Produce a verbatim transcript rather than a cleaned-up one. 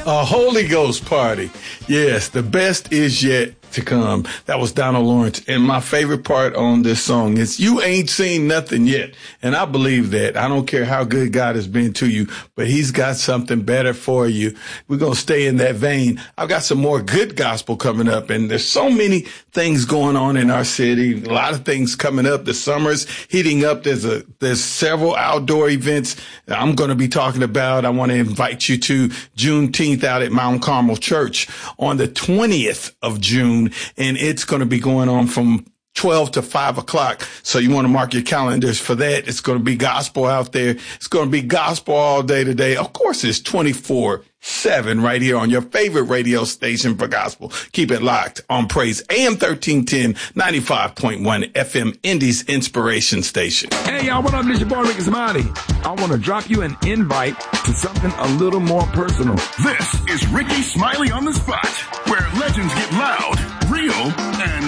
A Holy Ghost party. Yes, the best is yet to come. That was Donald Lawrence. And my favorite part on this song is you ain't seen nothing yet. And I believe that. I don't care how good God has been to you, but he's got something better for you. We're going to stay in that vein. I've got some more good gospel coming up, and there's so many things going on in our city. A lot of things coming up. The summer's heating up. There's a, there's several outdoor events that I'm going to be talking about. I want to invite you to Juneteenth out at Mount Carmel Church on the twentieth of June. And it's going to be going on from twelve to five o'clock. So you want to mark your calendars for that. It's going to be gospel out there. It's going to be gospel all day today. Of course, it's twenty-four seven right here on your favorite radio station for gospel. Keep it locked on Praise A M thirteen ten, ninety-five point one F M, Indy's Inspiration Station. Hey, y'all, what up? This your boy, Ricky Smiley. I want to drop you an invite to something a little more personal. This is Ricky Smiley on the Spot.